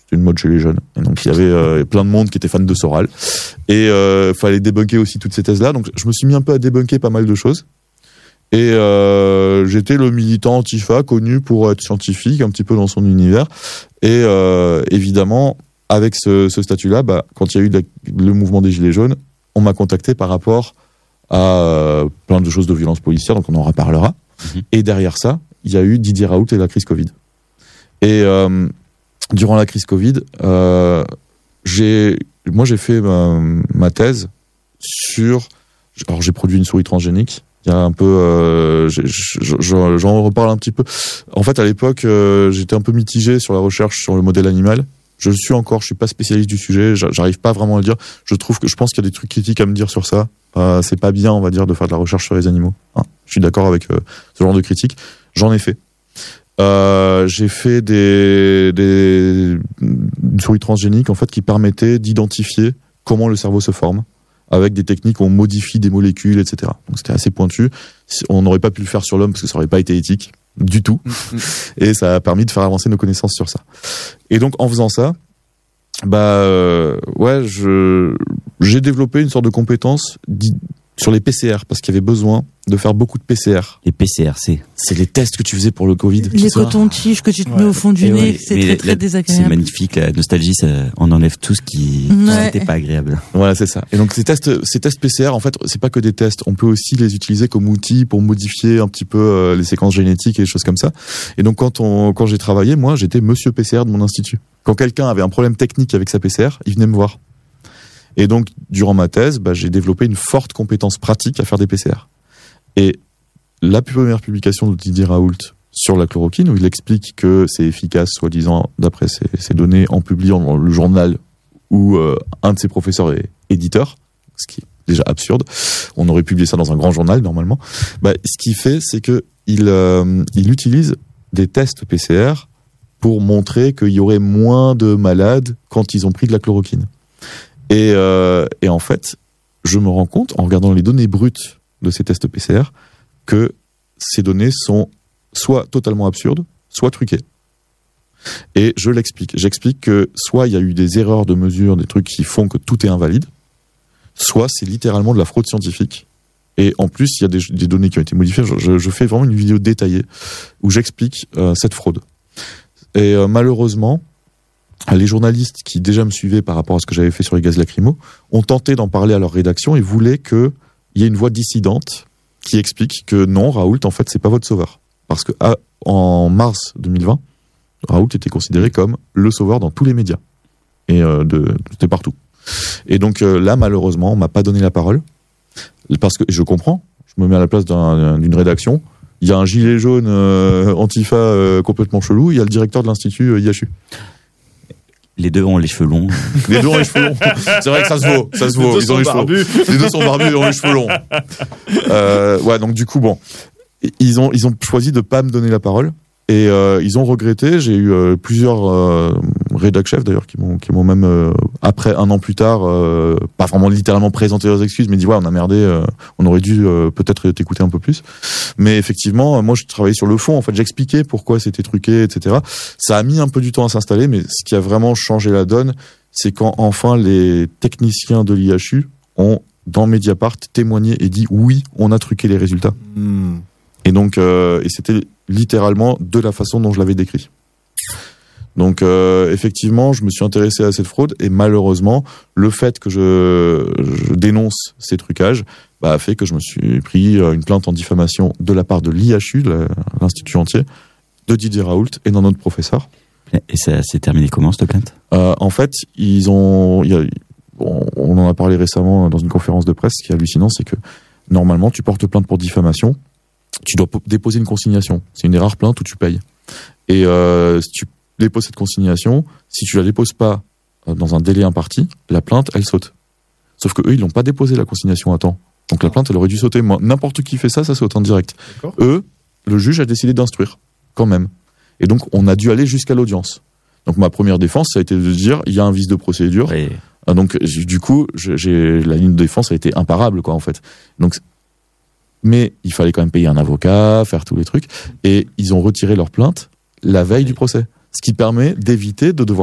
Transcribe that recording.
C'était une mode chez les jeunes. Et donc il y avait plein de monde qui était fan de Soral. Et fallait débunker aussi toutes ces thèses-là. Donc je me suis mis un peu à débunker pas mal de choses. Et j'étais le militant Antifa connu pour être scientifique, un petit peu dans son univers. Et évidemment, avec ce statut-là, quand il y a eu le mouvement des Gilets jaunes, on m'a contacté par rapport à plein de choses de violence policière, donc on en reparlera. Et derrière ça, il y a eu Didier Raoult et la crise Covid. Et durant la crise Covid, j'ai fait ma thèse sur... Alors j'ai produit une souris transgénique. Il y a un peu... j'en reparle un petit peu. En fait, à l'époque, j'étais un peu mitigé sur la recherche sur le modèle animal. Je suis pas spécialiste du sujet, j'arrive pas vraiment à le dire. Je pense qu'il y a des trucs critiques à me dire sur ça. C'est pas bien, on va dire, de faire de la recherche sur les animaux. Je suis d'accord avec ce genre de critiques. J'en ai fait. J'ai fait une souris transgénique, en fait, qui permettait d'identifier comment le cerveau se forme, avec des techniques où on modifie des molécules, etc. Donc c'était assez pointu. On n'aurait pas pu le faire sur l'homme parce que ça aurait pas été éthique du tout. Et ça a permis de faire avancer nos connaissances sur ça. Et donc en faisant ça, j'ai développé une sorte de compétence sur les PCR parce qu'il y avait besoin de faire beaucoup de PCR. Les PCR, c'est les tests que tu faisais pour le Covid. Les cotons-tiges que tu te mets au fond du nez, c'est très désagréable. C'est magnifique, la nostalgie, on enlève tout ce qui n'était pas agréable. Voilà, c'est ça. Et donc ces tests PCR, en fait, c'est pas que des tests. On peut aussi les utiliser comme outil pour modifier un petit peu les séquences génétiques et des choses comme ça. Et donc quand j'ai travaillé, moi, j'étais monsieur PCR de mon institut. Quand quelqu'un avait un problème technique avec sa PCR, il venait me voir. Et donc, durant ma thèse, j'ai développé une forte compétence pratique à faire des PCR. Et la première publication de Didier Raoult sur la chloroquine, où il explique que c'est efficace, soi-disant, d'après ses données, en publiant dans le journal où un de ses professeurs est éditeur, ce qui est déjà absurde. On aurait publié ça dans un grand journal, normalement. Ce qu'il fait, c'est que il utilise des tests PCR pour montrer qu'il y aurait moins de malades quand ils ont pris de la chloroquine. Et en fait, je me rends compte, en regardant les données brutes de ces tests PCR, que ces données sont soit totalement absurdes, soit truquées. Et je l'explique. J'explique que soit il y a eu des erreurs de mesure, des trucs qui font que tout est invalide, soit c'est littéralement de la fraude scientifique. Et en plus, il y a des données qui ont été modifiées. Je fais vraiment une vidéo détaillée où j'explique cette fraude. Et malheureusement, les journalistes qui déjà me suivaient par rapport à ce que j'avais fait sur les gaz lacrymaux ont tenté d'en parler à leur rédaction et voulaient qu'il y ait une voix dissidente qui explique que non, Raoult, en fait, c'est pas votre sauveur. Parce que en mars 2020, Raoult était considéré comme le sauveur dans tous les médias. Et c'était partout. Et donc là, malheureusement, on m'a pas donné la parole. Parce que je comprends, je me mets à la place d'une rédaction. Il y a un gilet jaune Antifa complètement chelou, il y a le directeur de l'Institut IHU. Les deux ont les cheveux longs. Les deux ont les cheveux longs. C'est vrai que ça se vaut. Ils ont les cheveux longs. Les deux sont barbus, ils ont les cheveux longs. Donc du coup, ils ont choisi de pas me donner la parole. Et ils ont regretté. J'ai eu plusieurs rédac chefs d'ailleurs qui m'ont même après un an plus tard, pas vraiment littéralement présenté leurs excuses, mais dit on a merdé, on aurait dû peut-être t'écouter un peu plus. Mais effectivement, moi je travaillais sur le fond. En fait, j'expliquais pourquoi c'était truqué, etc. Ça a mis un peu du temps à s'installer, mais ce qui a vraiment changé la donne, c'est quand enfin les techniciens de l'IHU ont dans Mediapart témoigné et dit oui, on a truqué les résultats. Et donc, et c'était littéralement de la façon dont je l'avais décrit. Donc, effectivement, je me suis intéressé à cette fraude et malheureusement, le fait que je dénonce ces trucages a fait que je me suis pris une plainte en diffamation de la part de l'IHU, l'Institut entier, de Didier Raoult et d'un autre professeur. Et ça s'est terminé comment, cette plainte ? En fait, on en a parlé récemment dans une conférence de presse. Ce qui est hallucinant, c'est que normalement, tu portes plainte pour diffamation, tu dois déposer une consignation. C'est une des rares plaintes où tu payes. Et si tu déposes cette consignation, si tu la déposes pas dans un délai imparti, la plainte, elle saute. Sauf que eux, ils l'ont pas déposé la consignation à temps. Donc la plainte, elle aurait dû sauter. Moi, n'importe qui fait ça saute en direct. D'accord. Eux, le juge a décidé d'instruire, quand même. Et donc, on a dû aller jusqu'à l'audience. Donc ma première défense, ça a été de dire, il y a un vice de procédure. Oui. Donc du coup, la ligne de défense a été imparable, quoi, en fait. Donc, mais il fallait quand même payer un avocat, faire tous les trucs. Et ils ont retiré leur plainte la veille du procès. Ce qui permet d'éviter de devoir